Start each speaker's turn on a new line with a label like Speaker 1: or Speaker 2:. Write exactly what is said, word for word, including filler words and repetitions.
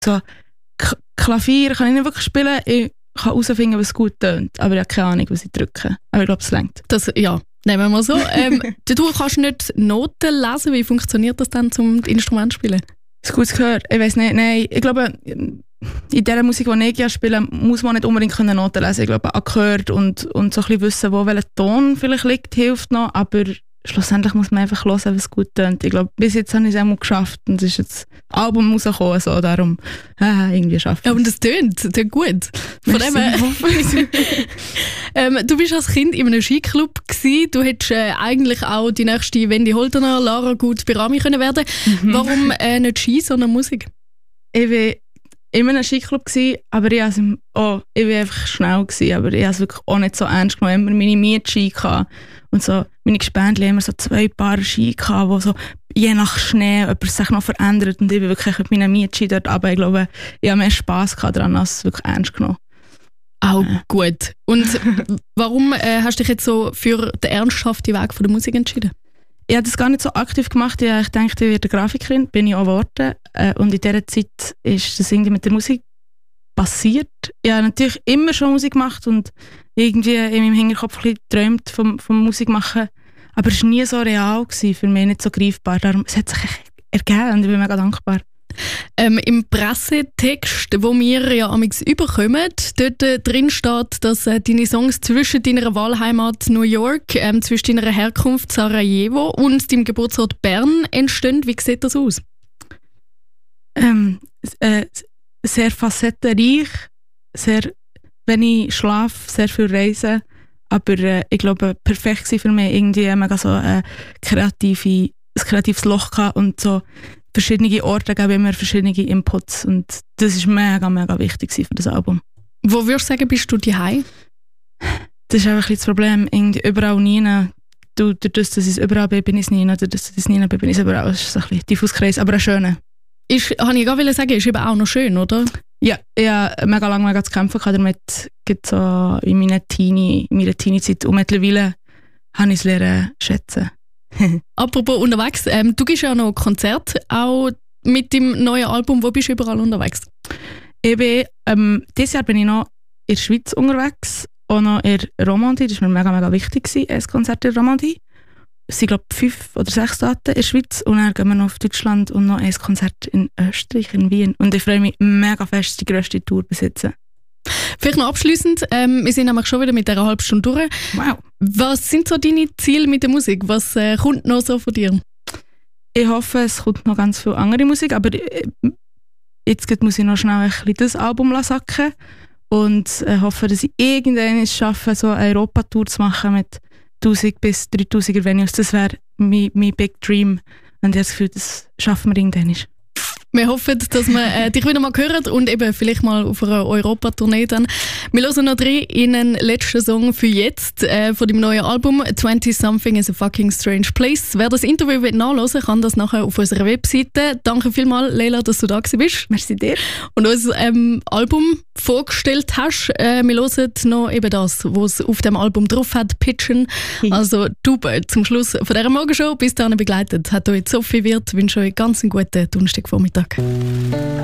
Speaker 1: So K- Klavier kann ich nicht wirklich spielen. Ich kann herausfinden, was gut tönt. Aber ich habe keine Ahnung, was ich drücke. Aber ich glaube, es reicht.
Speaker 2: Das, ja, nehmen wir mal so. ähm, du kannst nicht Noten lesen. Wie funktioniert das dann, zum Instrument zu spielen?
Speaker 1: Das gut gehört. Ich weiß nicht. Nein, ich glaube, in der Musik, die ich ja spiele, muss man nicht unbedingt Noten lesen. Ich glaube, Akkord und, und so ein bisschen wissen, wo welcher Ton vielleicht liegt, hilft noch. Aber schlussendlich muss man einfach hören, was gut tönt. Ich glaube, bis jetzt habe ich es auch mal geschafft. Und es ist jetzt das Album rausgekommen, so darum äh, irgendwie schafft.
Speaker 2: Ja, und es tönt, tönt gut. Von dem her, ähm, du bist als Kind in einem Skiclub gsi. Du hättest äh, eigentlich auch die nächste Wendy Holdener, Lara Gut Birami können werden. Mhm. Warum äh, nicht Ski, sondern Musik?
Speaker 1: Ich war in einem Skiclub gsi, aber ich, also, oh, ich war einfach schnell gsi, aber ich habe es wirklich auch nicht so ernst genommen. Ich hatte meine Mietski und so, meine Gespendli haben so zwei Paar Ski gehabt, wo so je nach Schnee etwas sich noch verändert und ich bin wirklich mit meinen Mietski dort, aber ich glaube, ich habe mehr Spass daran, als es wirklich ernst genommen.
Speaker 2: Auch ja. Gut. Und warum äh, hast du dich jetzt so für den ernsthaften Weg von der Musik entschieden?
Speaker 1: Ich habe das gar nicht so aktiv gemacht. Ich dachte, ich werde Grafikerin, bin ich auch geworden. Und in dieser Zeit ist das irgendwie mit der Musik passiert. Ich habe natürlich immer schon Musik gemacht und irgendwie in meinem Hinterkopf ein bisschen geträumt vom, vom Musik machen. Aber es war nie so real gewesen, für mich, nicht so greifbar. Darum, es hat sich ergeben und ich bin mega dankbar.
Speaker 2: Ähm, Im Pressetext, den wir ja amigs überkommen, dort äh, drin steht, dass äh, deine Songs zwischen deiner Wahlheimat New York, ähm, zwischen deiner Herkunft Sarajevo und deinem Geburtsort Bern entstehen. Wie sieht das aus?
Speaker 1: Ähm, äh, sehr facettenreich, sehr, wenn ich schlafe, sehr viel reisen. Aber äh, ich glaube, perfekt war für mich irgendwie mega so äh, kreative, ein kreatives Loch gehabt und so verschiedene Orte geben immer verschiedene Inputs und das ist mega, mega wichtig für das Album.
Speaker 2: Wo würdest du sagen, bist du daheim?
Speaker 1: Das ist einfach das Problem, irgendwie überall nie. Du, dadurch, dass ich überall bin, bin ich es nie. Dadurch, dass ich es nie bin, bin ich es überall. Das ist so ein bisschen Diffuskreis, aber ein schöner.
Speaker 2: Ist, habe ich gerade sagen, ist eben auch noch schön, oder?
Speaker 1: Ja, ich habe mega lange mega zu kämpfen damit, so in meiner Teenie, in meiner Teenie-Zeit. Und mittlerweile habe ich es lernen schätzen.
Speaker 2: Apropos unterwegs, ähm, du gibst ja noch Konzerte, auch mit dem neuen Album. Wo bist du überall unterwegs?
Speaker 1: Ich bin, ähm, dieses Jahr bin ich noch in der Schweiz unterwegs, auch noch in Romandie. Das war mir mega, mega wichtig, ein Konzert in Romandie. Es sind, glaube ich, fünf oder sechs Daten in der Schweiz und dann gehen wir noch auf Deutschland und noch ein Konzert in Österreich, in Wien. Und ich freue mich mega fest, die grösste Tour besitzen.
Speaker 2: Vielleicht noch abschliessend, ähm, wir sind nämlich schon wieder mit dieser halben Stunde durch.
Speaker 1: Wow.
Speaker 2: Was sind so deine Ziele mit der Musik? Was äh, kommt noch so von dir?
Speaker 1: Ich hoffe, es kommt noch ganz viel andere Musik, aber äh, jetzt muss ich noch schnell ein bisschen das Album sacken und äh, hoffe, dass ich irgendwann es schaffe, so eine Europatour zu machen mit tausend bis dreitausend Venues. Das wäre mein, mein Big Dream und ich habe das Gefühl, das schaffen wir irgendwann.
Speaker 2: Wir hoffen, dass wir äh, dich wieder mal hören und eben vielleicht mal auf einer Europa-Tournee dann. Wir hören noch rein in einen letzten Song für jetzt äh, von dem neuen Album «twenty something is a fucking strange place». Wer das Interview nachhören will, kann das nachher auf unserer Webseite. Danke vielmals, Leila, dass du da bist.
Speaker 1: Merci dir.
Speaker 2: Und uns ähm, Album vorgestellt hast. Äh, wir hören noch eben das, was es auf dem Album drauf hat, «Pitchen». Also du zum Schluss von dieser Morgenshow bis dahin begleitet hat euch Sophie Wirth. Ich wünsche euch ganz einen guten Donnerstagvormittag.